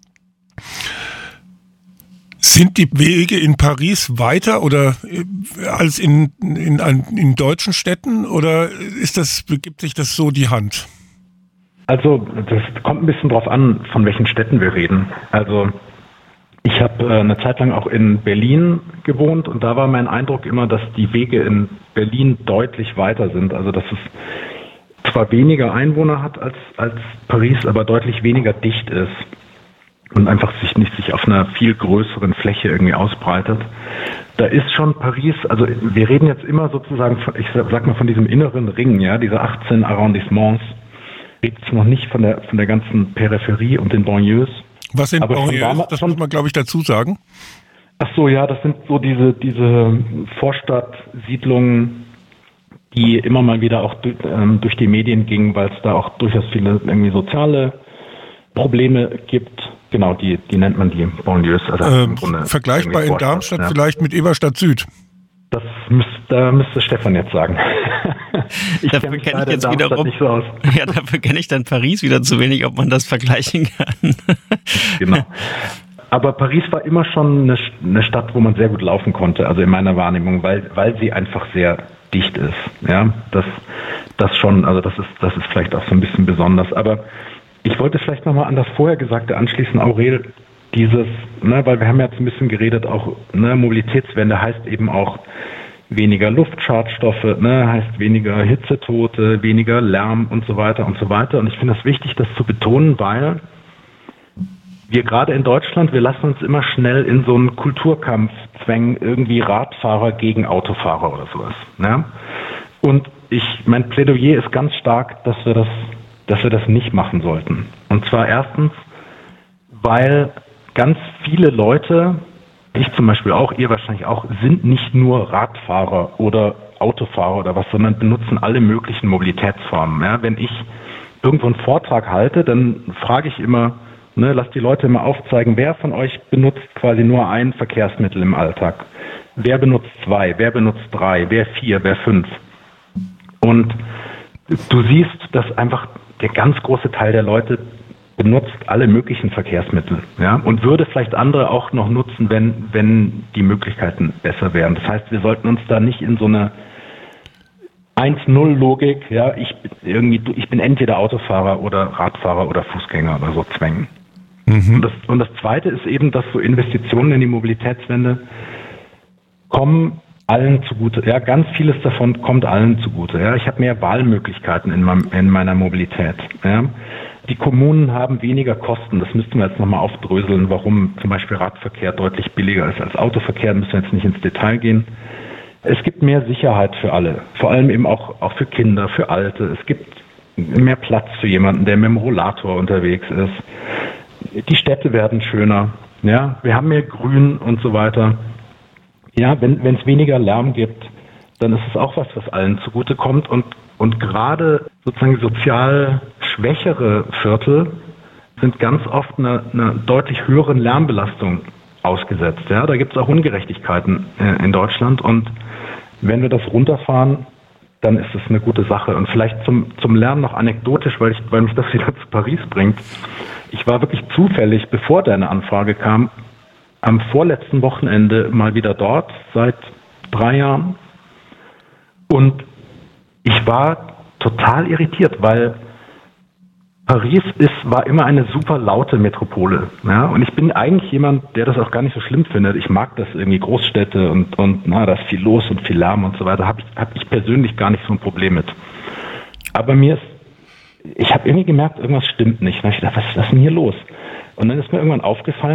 Sind die Wege in Paris weiter oder als in, in, in deutschen Städten oder ist das, gibt sich das so die Hand? Also das kommt ein bisschen drauf an, von welchen Städten wir reden. Also ich habe äh, eine Zeit lang auch in Berlin gewohnt und da war mein Eindruck immer, dass die Wege in Berlin deutlich weiter sind. Also dass es zwar weniger Einwohner hat als, als Paris, aber deutlich weniger dicht ist und einfach sich nicht sich auf einer viel größeren Fläche irgendwie ausbreitet. Da ist schon Paris, also wir reden jetzt immer sozusagen, von, ich sag mal von diesem inneren Ring, ja, diese achtzehn Arrondissements, redet noch nicht von der von der ganzen Peripherie und den Banlieues. Was sind Aber von Banlieues? damals Das schon- muss man, glaube ich, dazu sagen. Ach so, ja, das sind so diese, diese Vorstadtsiedlungen, die immer mal wieder auch durch, ähm, durch die Medien gingen, weil es da auch durchaus viele irgendwie soziale Probleme gibt. Genau, die, die nennt man die Banlieues. Also Ähm, im Grunde vergleichbar irgendwie in Vorstadt, Darmstadt ja. vielleicht mit Eberstadt Süd. Das müsste, da müsste Stefan jetzt sagen. ich Dafür kenn mich kenne ich leider in jetzt Darmstadt wiederum, nicht so aus. ja, dafür kenne ich dann Paris wieder zu wenig, ob man das vergleichen kann. Genau. Aber Paris war immer schon eine, eine Stadt, wo man sehr gut laufen konnte, also in meiner Wahrnehmung, weil, weil sie einfach sehr dicht ist. Ja, das, das schon, also das ist, das ist vielleicht auch so ein bisschen besonders. Aber ich wollte vielleicht nochmal an das vorher Gesagte anschließen, Aurel, dieses, ne, weil wir haben jetzt ein bisschen geredet, auch, ne, Mobilitätswende heißt eben auch weniger Luftschadstoffe, ne, heißt weniger Hitzetote, weniger Lärm und so weiter und so weiter. Und ich finde es wichtig, das zu betonen, weil wir gerade in Deutschland, wir lassen uns immer schnell in so einen Kulturkampf zwängen, irgendwie Radfahrer gegen Autofahrer oder sowas. Ne? Und ich, mein Plädoyer ist ganz stark, dass wir das, dass wir das nicht machen sollten. Und zwar erstens, weil ganz viele Leute, ich zum Beispiel auch, ihr wahrscheinlich auch, sind nicht nur Radfahrer oder Autofahrer oder was, sondern benutzen alle möglichen Mobilitätsformen. Ja? Wenn ich irgendwo einen Vortrag halte, dann frage ich immer, Ne, lasst die Leute mal aufzeigen, wer von euch benutzt quasi nur ein Verkehrsmittel im Alltag. Wer benutzt zwei, wer benutzt drei, wer vier, wer fünf. Und du siehst, dass einfach der ganz große Teil der Leute benutzt alle möglichen Verkehrsmittel, ja, und würde vielleicht andere auch noch nutzen, wenn, wenn die Möglichkeiten besser wären. Das heißt, wir sollten uns da nicht in so eine eins null Logik, ja, ich bin irgendwie, ich bin entweder Autofahrer oder Radfahrer oder Fußgänger oder so zwängen. Mhm. Und, das, und das Zweite ist eben, dass so Investitionen in die Mobilitätswende kommen allen zugute. Ja, ganz vieles davon kommt allen zugute. Ja, ich habe mehr Wahlmöglichkeiten in, meinem, in meiner Mobilität. Ja. Die Kommunen haben weniger Kosten. Das müssten wir jetzt nochmal aufdröseln, warum zum Beispiel Radverkehr deutlich billiger ist als Autoverkehr. Da müssen wir jetzt nicht ins Detail gehen. Es gibt mehr Sicherheit für alle, vor allem eben auch, auch für Kinder, für Alte. Es gibt mehr Platz für jemanden, der mit dem Rollator unterwegs ist. Die Städte werden schöner. Ja, wir haben mehr Grün und so weiter. Ja, wenn wenn es weniger Lärm gibt, dann ist es auch was, was allen zugute kommt. Und, und gerade sozusagen sozial schwächere Viertel sind ganz oft einer, einer deutlich höheren Lärmbelastung ausgesetzt. Ja, da gibt es auch Ungerechtigkeiten äh, in Deutschland. Und wenn wir das runterfahren, dann ist es eine gute Sache. Und vielleicht zum, zum Lernen noch anekdotisch, weil, ich, weil mich das wieder zu Paris bringt. Ich war wirklich zufällig, bevor deine Anfrage kam, am vorletzten Wochenende mal wieder dort, seit drei Jahren. Und ich war total irritiert, weil Paris ist, war immer eine super laute Metropole. Ja? Und ich bin eigentlich jemand, der das auch gar nicht so schlimm findet. Ich mag das irgendwie, Großstädte und, und na, da ist viel los und viel Lärm und so weiter. Habe ich, hab ich persönlich gar nicht so ein Problem mit. Aber mir ist, ich habe irgendwie gemerkt, irgendwas stimmt nicht. Und ich dachte, was, was ist denn hier los? Und dann ist mir irgendwann aufgefallen,